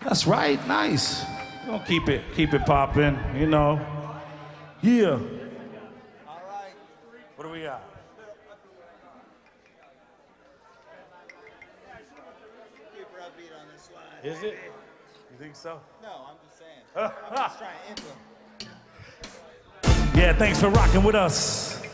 That's right, nice. We're gonna keep it popping, you know. Yeah. All right. What do we got? Super upbeat on this slide. Is it? You think so? No, I'm just saying. I'm just trying to info. Yeah, thanks for rocking with us.